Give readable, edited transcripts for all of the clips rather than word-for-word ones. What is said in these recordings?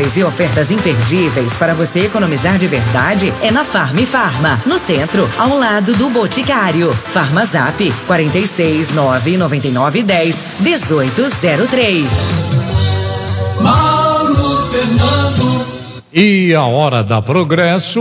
e ofertas imperdíveis para você economizar de verdade é na Farm Farma, no centro, ao lado do Boticário. Farmazap 46999101803. Mauro Fernando. E a hora da Progresso,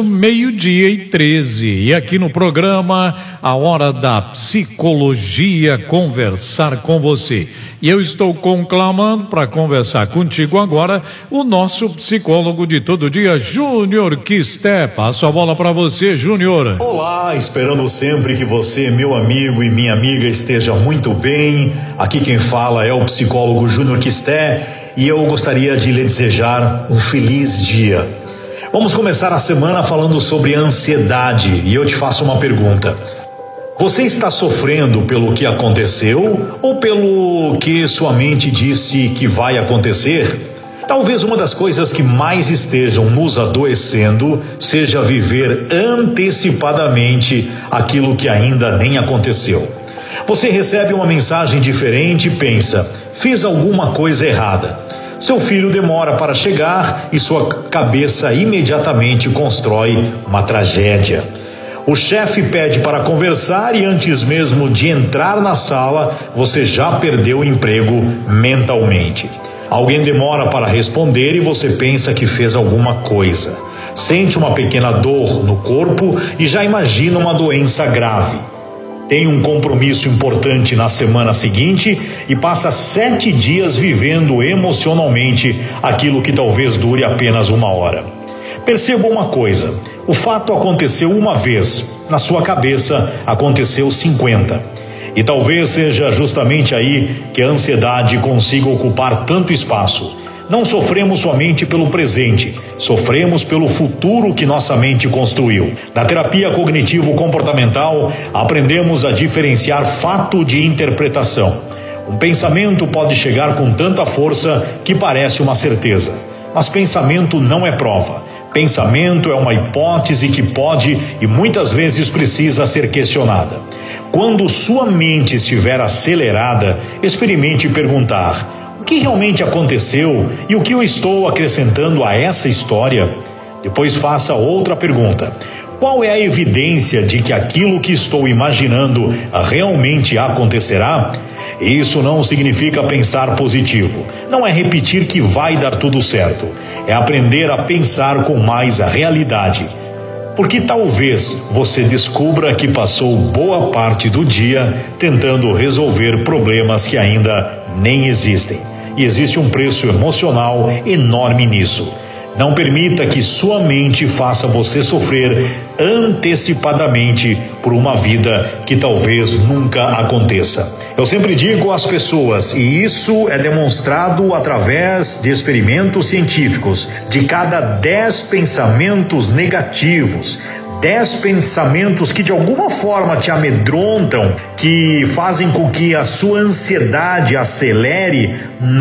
12:13. E aqui no programa, a hora da psicologia, conversar com você. E eu estou conclamando para conversar contigo agora o nosso psicólogo de todo dia, Júnior Quisté. Passo a bola para você, Júnior. Olá, esperando sempre que você, meu amigo e minha amiga, esteja muito bem. Aqui quem fala é o psicólogo Júnior Quisté. E eu gostaria de lhe desejar um feliz dia. Vamos começar a semana falando sobre ansiedade e eu te faço uma pergunta. Você está sofrendo pelo que aconteceu ou pelo que sua mente disse que vai acontecer? Talvez uma das coisas que mais estejam nos adoecendo seja viver antecipadamente aquilo que ainda nem aconteceu. Você recebe uma mensagem diferente e pensa: fiz alguma coisa errada. Seu filho demora para chegar e sua cabeça imediatamente constrói uma tragédia. O chefe pede para conversar e antes mesmo de entrar na sala, você já perdeu o emprego mentalmente. Alguém demora para responder e você pensa que fez alguma coisa. Sente uma pequena dor no corpo e já imagina uma doença grave. Tem um compromisso importante na semana seguinte e passa 7 dias vivendo emocionalmente aquilo que talvez dure apenas 1 hora. Perceba uma coisa: o fato aconteceu uma vez, na sua cabeça aconteceu 50. E talvez seja justamente aí que a ansiedade consiga ocupar tanto espaço. Não sofremos somente pelo presente, sofremos pelo futuro que nossa mente construiu. Na terapia cognitivo-comportamental, aprendemos a diferenciar fato de interpretação. Um pensamento pode chegar com tanta força que parece uma certeza, mas pensamento não é prova. Pensamento é uma hipótese que pode e muitas vezes precisa ser questionada. Quando sua mente estiver acelerada, experimente perguntar: o que realmente aconteceu e o que eu estou acrescentando a essa história? Depois faça outra pergunta: qual é a evidência de que aquilo que estou imaginando realmente acontecerá? Isso não significa pensar positivo. Não é repetir que vai dar tudo certo. É aprender a pensar com mais a realidade. Porque talvez você descubra que passou boa parte do dia tentando resolver problemas que ainda nem existem. E existe um preço emocional enorme nisso. Não permita que sua mente faça você sofrer antecipadamente por uma vida que talvez nunca aconteça. Eu sempre digo às pessoas, e isso é demonstrado através de experimentos científicos, de cada 10 pensamentos negativos, 10 pensamentos que de alguma forma te amedrontam, que fazem com que a sua ansiedade acelere,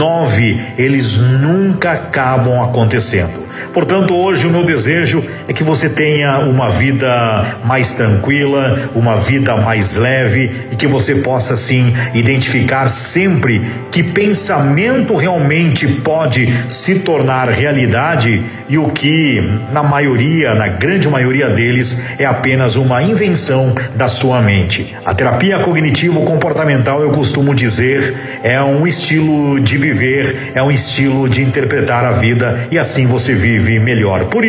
9, eles nunca acabam acontecendo. Portanto, hoje o meu desejo é que você tenha uma vida mais tranquila, uma vida mais leve e que você possa sim identificar sempre que pensamento realmente pode se tornar realidade e o que na grande maioria deles é apenas uma invenção da sua mente. A terapia cognitivo-comportamental, eu costumo dizer, é um estilo de viver, é um estilo de interpretar a vida e assim você vive melhor. Por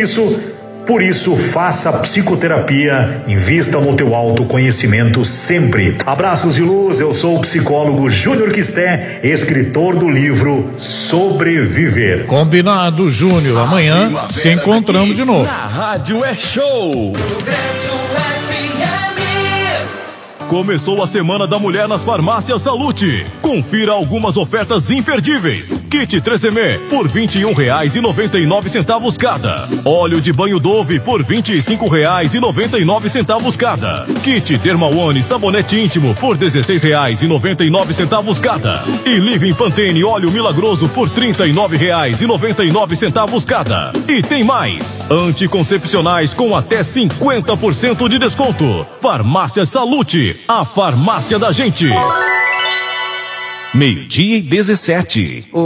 isso, faça psicoterapia, invista no teu autoconhecimento sempre. Abraços de luz, eu sou o psicólogo Júnior Quisté, escritor do livro Sobreviver. Combinado, Júnior. Amanhã se encontramos de novo. Na Rádio é Show. Começou a Semana da Mulher nas Farmácias Salute. Confira algumas ofertas imperdíveis. Kit 3M por R$21,99 cada. Óleo de banho Dove por R$25,99 cada. Kit Derma-One sabonete íntimo por R$16,99 cada. E Living Pantene óleo milagroso por R$39,99 cada. E tem mais. Anticoncepcionais com até 50% de desconto. Farmácias Salute. A farmácia da gente. 12:17.